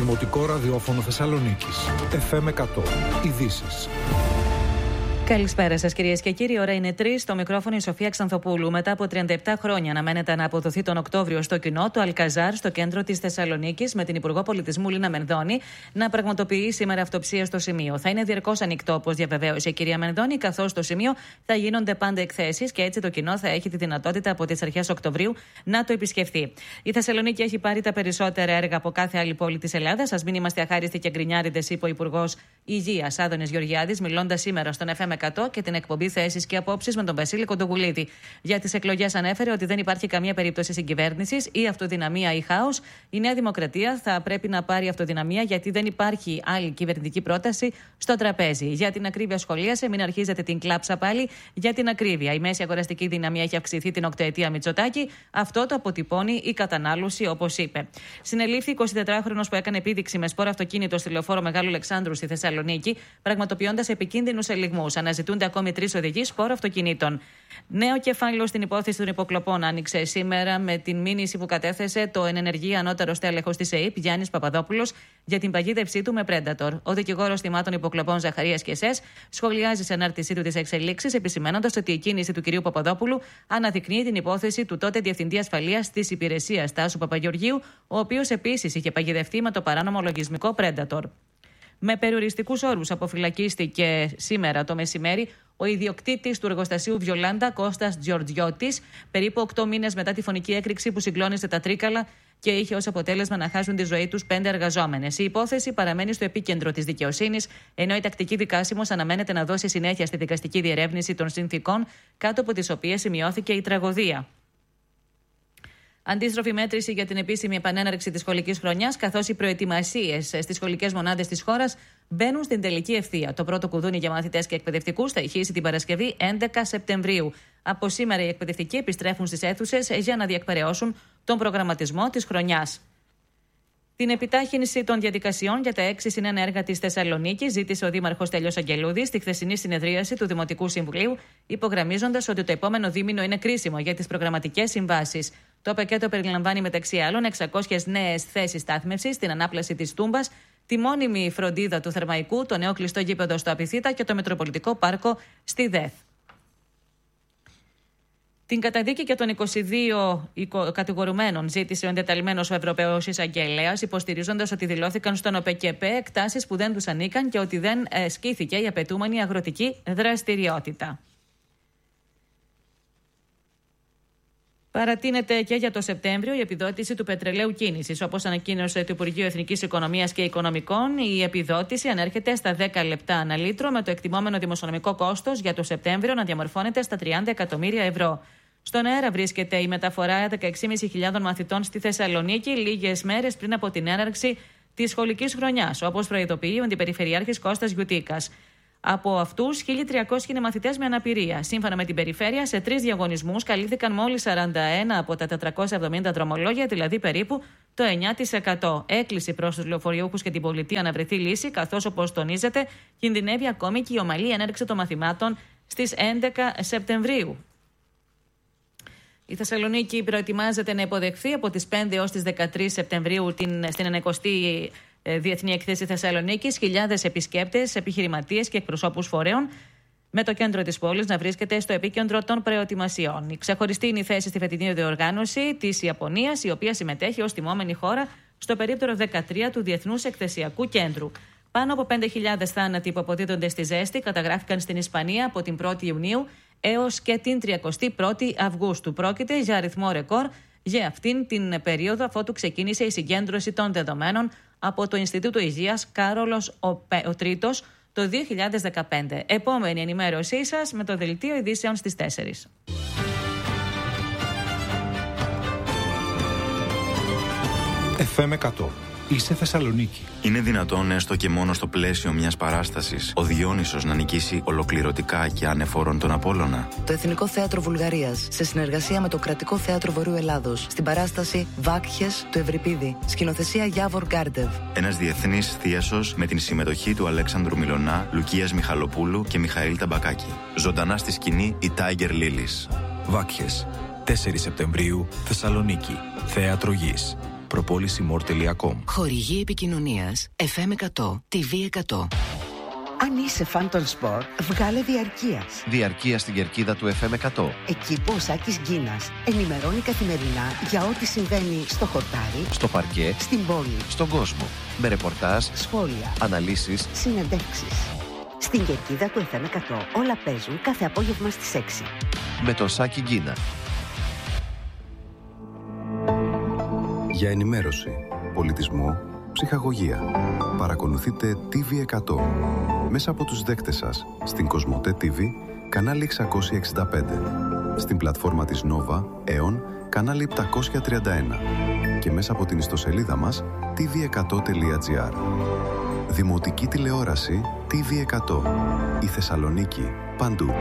Δημοτικό Ραδιόφωνο Θεσσαλονίκης. FM 100. Ειδήσεις. Καλησπέρα σας, κυρίες και κύριοι. Ώρα είναι 3. Στο μικρόφωνο η Σοφία Ξανθοπούλου. Μετά από 37 χρόνια αναμένεται να αποδοθεί τον Οκτώβριο στο κοινό το Αλκαζάρ στο κέντρο της Θεσσαλονίκης, με την Υπουργό Πολιτισμού Λίνα Μενδώνη να πραγματοποιεί σήμερα αυτοψία στο σημείο. Θα είναι διαρκώς ανοιχτό, όπως διαβεβαίωσε η κυρία Μενδώνη, καθώς στο σημείο θα γίνονται πάντα εκθέσεις και έτσι το κοινό θα έχει τη δυνατότητα από τις αρχές Οκτωβρίου να το επισκεφθεί. Η Θεσσαλονίκη έχει πάρει τα περισσότερα έργα από κάθε άλλη πόλη της Ελλάδας. Ας μην είμαστε αχάριστοι και γκρινιάριδες, είπε ο Υπουργός Υγείας Άδωνης Γεωργιάδης, μιλώντας σήμερα στον FM 100 και την εκπομπή Θέσεις και Απόψεις με τον Βασίλη Κοντογουλίδη. Για τις εκλογές ανέφερε ότι δεν υπάρχει καμία περίπτωση συγκυβέρνησης ή αυτοδυναμία ή χάος. Η Νέα Δημοκρατία θα πρέπει να πάρει αυτοδυναμία, γιατί δεν υπάρχει άλλη κυβερνητική πρόταση στο τραπέζι. Για την ακρίβεια, σχολίασε, μην αρχίζετε την κλάψα πάλι για την ακρίβεια. Η μέση αγοραστική δύναμη έχει αυξηθεί την οκταετία Μητσοτάκη. Αυτό το αποτυπώνει η κατανάλωση, όπως είπε. Συνελήφθη 24χρονος που έκανε επίδειξη με σπόρο αυτοκίνητο στη λεωφόρο Μεγάλου Αλεξάνδρου στη Θεσσαλονίκη, πραγματοποιώντας επικίνδυνους ελιγμούς. Αναζητούνται ακόμη 3 οδηγοί σπόρο αυτοκινήτων. Νέο κεφάλαιο στην υπόθεση των υποκλοπών άνοιξε σήμερα με την μήνυση που κατέθεσε το εν ενεργεία ανώτερος τέλεχος της ΕΕΠ, Γιάννης Παπαδόπουλος, για την παγίδευσή του με Predator. Ο δικηγόρος θυμάτων υποκλοπών Ζαχαρίας Κεσές σχολιάζει σε ανάρτησή του τις εξελίξεις, επισημαίνοντας ότι η κίνηση του κυρίου Παπαδόπουλου αναδεικνύει την υπόθεση του τότε Διευθυντή Ασφαλείας της Υπηρεσίας Τάσου Παπαγεωργίου, ο οποίος επίσης είχε παγιδευτεί με το παράνομο λογισμικό Predator. Με περιοριστικούς όρους αποφυλακίστηκε σήμερα το μεσημέρι ο ιδιοκτήτης του εργοστασίου Βιολάντα, Κώστας Τζορτζιώτης, περίπου 8 μήνες μετά τη φωνική έκρηξη που συγκλώνησε τα Τρίκαλα και είχε ως αποτέλεσμα να χάσουν τη ζωή τους 5 εργαζόμενες. Η υπόθεση παραμένει στο επίκεντρο της δικαιοσύνης, ενώ η τακτική δικάσιμος αναμένεται να δώσει συνέχεια στη δικαστική διερεύνηση των συνθηκών κάτω από τις οποίες σημειώθηκε η τραγωδία. Αντίστροφη μέτρηση για την επίσημη επανέναρξη της σχολικής χρονιάς, καθώς οι προετοιμασίες στις σχολικές μονάδες της χώρας μπαίνουν στην τελική ευθεία. Το πρώτο κουδούνι για μαθητές και εκπαιδευτικούς θα ηχήσει την Παρασκευή 11 Σεπτεμβρίου. Από σήμερα οι εκπαιδευτικοί επιστρέφουν στις αίθουσες για να διεκπεραιώσουν τον προγραμματισμό της χρονιάς. Την επιτάχυνση των διαδικασιών για τα 6+1 έργα της Θεσσαλονίκης ζήτησε ο Δήμαρχος Στέλιος Αγγελούδης στη χθεσινή συνεδρίαση του Δημοτικού Συμβουλίου, υπογραμμίζοντας ότι το επόμενο δίμηνο είναι κρίσιμο για τις προγραμματικές συμβάσεις. Το πακέτο περιλαμβάνει μεταξύ άλλων 600 νέες θέσεις στάθμευσης, την ανάπλαση της Τούμπας, τη μόνιμη φροντίδα του Θερμαϊκού, το νέο κλειστό γήπεδο στο Απιθύτα και το Μετροπολιτικό Πάρκο στη ΔΕΘ. Την καταδίκη και των 22 κατηγορουμένων ζήτησε ο εντεταλμένος ο Ευρωπαίος Εισαγγελέας, υποστηρίζοντας ότι δηλώθηκαν στον ΟΠΕΚΕΠΕ εκτάσεις που δεν τους ανήκαν και ότι δεν ασκήθηκε η απαιτούμενη αγροτική δραστηριότητα. Παρατείνεται και για το Σεπτέμβριο η επιδότηση του πετρελαίου κίνησης. Όπως ανακοίνωσε το Υπουργείο Εθνικής Οικονομίας και Οικονομικών, η επιδότηση ανέρχεται στα 10 λεπτά ανά λίτρο, με το εκτιμόμενο δημοσιονομικό κόστος για το Σεπτέμβριο να διαμορφώνεται στα 30 εκατομμύρια ευρώ. Στον αέρα βρίσκεται η μεταφορά 16.500 μαθητών στη Θεσσαλονίκη, λίγες μέρες πριν από την έναρξη της σχολικής χρονιάς, όπως προειδοποιεί ο Αντιπεριφερειάρχης Κώστας Γιουτίκας. Από αυτούς, 1.300 είναι μαθητές με αναπηρία. Σύμφωνα με την Περιφέρεια, σε 3 διαγωνισμούς καλύφθηκαν μόλις 41 από τα 470 δρομολόγια, δηλαδή περίπου το 9%. Έκκληση προς τους λεωφορειούχους και την πολιτεία να βρεθεί λύση, καθώς, όπως τονίζεται, κινδυνεύει ακόμη και η ομαλή έναρξη των μαθημάτων στις 11 Σεπτεμβρίου. Η Θεσσαλονίκη προετοιμάζεται να υποδεχθεί από τις 5 έως τις 13 Σεπτεμβρίου στην 90η Διεθνή Εκθέση Θεσσαλονίκης χιλιάδες επισκέπτες, επιχειρηματίες και εκπροσώπους φορέων, με το κέντρο της πόλης να βρίσκεται στο επίκεντρο των προετοιμασιών. Η ξεχωριστή είναι η θέση στη φετινή διοργάνωση της Ιαπωνίας, η οποία συμμετέχει ως τιμόμενη χώρα στο περίπτερο 13 του Διεθνούς Εκθεσιακού Κέντρου. Πάνω από 5.000 θάνατοι που αποδίδονται στη ζέστη καταγράφηκαν στην Ισπανία από την 1η Ιουνίου έως και την 31η Αυγούστου. Πρόκειται για αριθμό ρεκόρ για αυτήν την περίοδο, αφότου ξεκίνησε η συγκέντρωση των δεδομένων από το Ινστιτούτο Υγείας Κάρολος ο Τρίτος το 2015. Επόμενη ενημέρωσή σας με το Δελτίο Ειδήσεων στις 4. FM 100. Είσαι Θεσσαλονίκη. Είναι δυνατόν, έστω και μόνο στο πλαίσιο μιας παράστασης, ο Διόνυσος να νικήσει ολοκληρωτικά και ανεφόρον τον Απόλλωνα? Το Εθνικό Θέατρο Βουλγαρίας, σε συνεργασία με το Κρατικό Θέατρο Βορείου Ελλάδος, στην παράσταση Βάκχες του Ευρυπίδη, σκηνοθεσία Γιάβορ Γκάρντεβ. Ένας διεθνής θίασος με την συμμετοχή του Αλέξανδρου Μιλωνά, Λουκίας Μιχαλοπούλου και Μιχαήλ Ταμπακάκη. Ζωντανά στη σκηνή η Tiger Lilies. Βάκχες, 4 Σεπτεμβρίου, Θεσσαλονίκη, Θέατρο Γης. Προπόλησιμορ.com. Χορηγή επικοινωνίας FM100, TV100. Αν είσαι φαν των σπορ, βγάλε διαρκείας. Διαρκεία στην κερκίδα του FM100. Εκεί που ο Σάκης Γκίνας ενημερώνει καθημερινά για ό,τι συμβαίνει στο χορτάρι, Στο παρκέ, στην πόλη, στον κόσμο. Με ρεπορτάζ, σχόλια, αναλύσεις, συνεντεύξεις. Στην κερκίδα του FM100 όλα παίζουν κάθε απόγευμα στις 6. με τον Σάκη Γκίνα. Για ενημέρωση, πολιτισμό, ψυχαγωγία. Παρακολουθείτε TV100 μέσα από τους δέκτες σας στην Κοσμοτέ TV, κανάλι 665, στην πλατφόρμα της Nova, Aeon, κανάλι 731 και μέσα από την ιστοσελίδα μας tv100.gr. Δημοτική τηλεόραση TV100. Η Θεσσαλονίκη παντού.